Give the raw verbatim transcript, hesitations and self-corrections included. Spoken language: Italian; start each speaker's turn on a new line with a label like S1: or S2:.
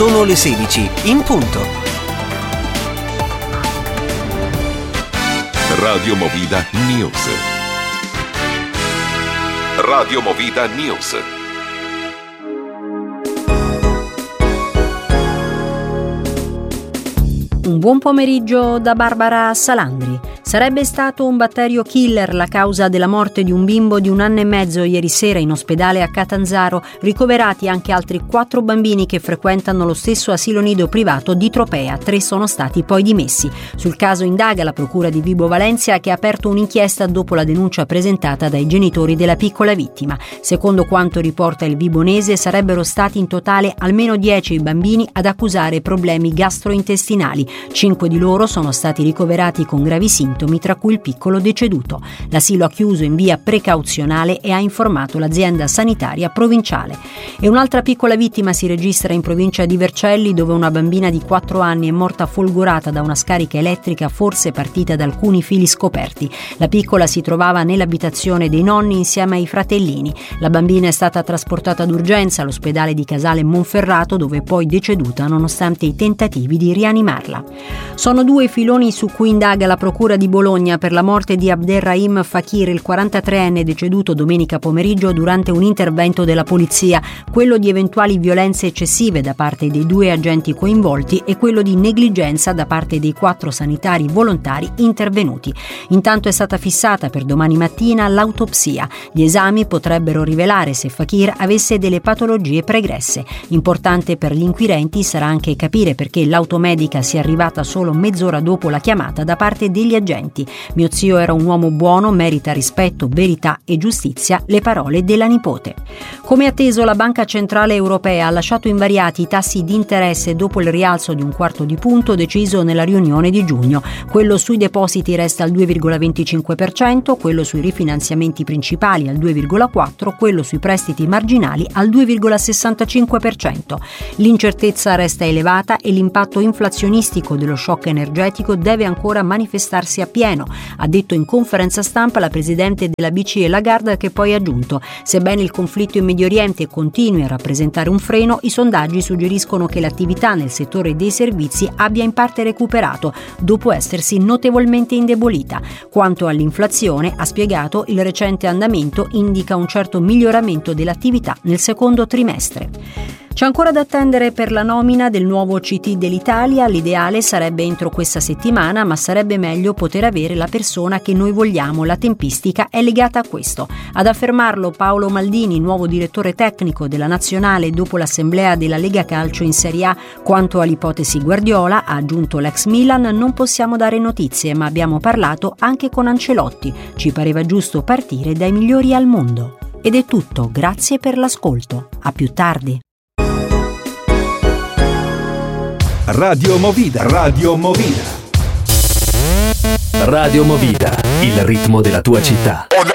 S1: Sono le sedici, in punto.
S2: Radio Movida News. Radio Movida News.
S3: Un buon pomeriggio da Barbara Salandri. Sarebbe stato un batterio killer la causa della morte di un bimbo di un anno e mezzo ieri sera in ospedale a Catanzaro, ricoverati anche altri quattro bambini che frequentano lo stesso asilo nido privato di Tropea. Tre sono stati poi dimessi. Sul caso indaga la procura di Vibo Valentia, che ha aperto un'inchiesta dopo la denuncia presentata dai genitori della piccola vittima. Secondo quanto riporta il Vibonese, sarebbero stati in totale almeno dieci i bambini ad accusare problemi gastrointestinali. Cinque di loro sono stati ricoverati con gravi sintomi, tra cui il piccolo deceduto. L'asilo ha chiuso in via precauzionale e ha informato l'azienda sanitaria provinciale. E un'altra piccola vittima si registra in provincia di Vercelli, dove una bambina di quattro anni è morta folgorata da una scarica elettrica, forse partita da alcuni fili scoperti. La piccola si trovava nell'abitazione dei nonni insieme ai fratellini. La bambina è stata trasportata d'urgenza all'ospedale di Casale Monferrato, dove è poi deceduta nonostante i tentativi di rianimarla. Sono due i filoni su cui indaga la procura di Bologna per la morte di Abderrahim Fakir, il quarantatreenne deceduto domenica pomeriggio durante un intervento della polizia, quello di eventuali violenze eccessive da parte dei due agenti coinvolti e quello di negligenza da parte dei quattro sanitari volontari intervenuti. Intanto è stata fissata per domani mattina l'autopsia. Gli esami potrebbero rivelare se Fakir avesse delle patologie pregresse. Importante per gli inquirenti sarà anche capire perché l'automedica sia arrivata solo mezz'ora dopo la chiamata da parte degli agenti. Mio zio era un uomo buono, merita rispetto, verità e giustizia, le parole della nipote. Come atteso, la Banca Centrale Europea ha lasciato invariati i tassi di interesse dopo il rialzo di un quarto di punto deciso nella riunione di giugno. Quello sui depositi resta al due virgola venticinque per cento, quello sui rifinanziamenti principali al due virgola quattro per cento, quello sui prestiti marginali al due virgola sessantacinque per cento. L'incertezza resta elevata e l'impatto inflazionistico dello shock energetico deve ancora manifestarsi a pieno, ha detto in conferenza stampa la presidente della B C E Lagarde, che poi ha aggiunto: sebbene il conflitto in Medio Oriente continui a rappresentare un freno, i sondaggi suggeriscono che l'attività nel settore dei servizi abbia in parte recuperato dopo essersi notevolmente indebolita. Quanto all'inflazione, ha spiegato, il recente andamento indica un certo miglioramento dell'attività nel secondo trimestre. C'è ancora da attendere per la nomina del nuovo C T dell'Italia. L'ideale sarebbe entro questa settimana, ma sarebbe meglio poter avere la persona che noi vogliamo. La tempistica è legata a questo. Ad affermarlo Paolo Maldini, nuovo direttore tecnico della Nazionale dopo l'assemblea della Lega Calcio in Serie A. Quanto all'ipotesi Guardiola, ha aggiunto l'ex Milan, non possiamo dare notizie, ma abbiamo parlato anche con Ancelotti. Ci pareva giusto partire dai migliori al mondo. Ed è tutto, grazie per l'ascolto. A più tardi.
S4: Radio Movida, Radio Movida.
S5: Radio Movida, il ritmo della tua città.